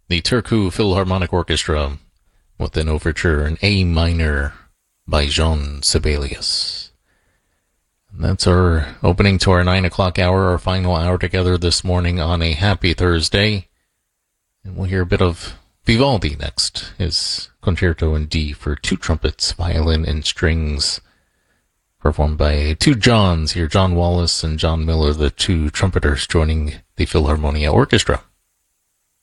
the Turku Philharmonic Orchestra with an overture in A minor by Jean Sibelius. And that's our opening to our 9 o'clock hour, our final hour together this morning on a happy Thursday. And we'll hear a bit of Vivaldi next, his Concerto in D for two trumpets, violin, and strings, performed by two Johns here, John Wallace and John Miller, the two trumpeters joining the Philharmonia Orchestra.